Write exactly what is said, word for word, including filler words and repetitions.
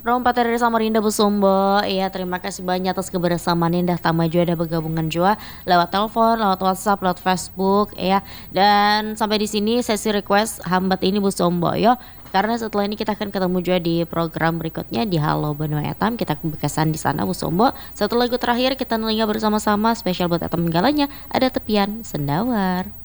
Rompat dari Samarinda Busumbo, iya terima kasih banyak atas kebersamaan Indah Tama juga ada bergabungan juga lewat telepon, lewat WhatsApp, lewat Facebook ya. Dan sampai di sini sesi request hambat ini Busombo yo. Karena setelah ini kita akan ketemu juga di program berikutnya di Halo Benua Etam. Kita kebekesan di sana Busombo. Satu lagu terakhir kita nelinga bersama-sama spesial buat Etam galanya ada Tepian Sendawar.